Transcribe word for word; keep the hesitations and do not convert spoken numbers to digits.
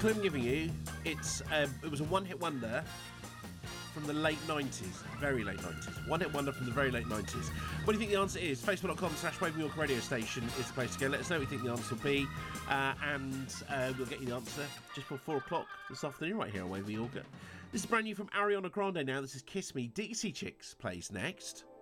clue I'm giving you, it's um, it was a one-hit wonder from the late nineties, very late nineties. One-hit wonder from the very late nineties. What do you think the answer is? Facebook.com slash Wave York Radio Station is the place to go. Let us know what you think the answer will be, uh, and uh, we'll get you the answer just before four o'clock this afternoon right here on Wave York. This is brand new from Ariana Grande now. This is Kiss Me. Dixie Chicks plays next.